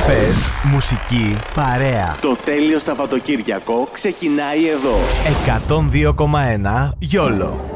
Επαφές, μουσική, παρέα. Το τέλειο Σαββατοκύριακο ξεκινάει εδώ. 102,1 YOLO.